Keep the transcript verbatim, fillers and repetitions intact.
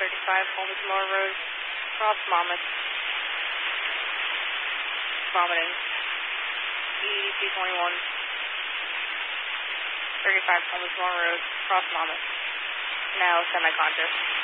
thirty-five, Holmes Moore Road, cross Monmouth. Vomiting. E D C twenty-one. thirty-five, Holmes Moore Road, cross Monmouth. Now semi-conscious.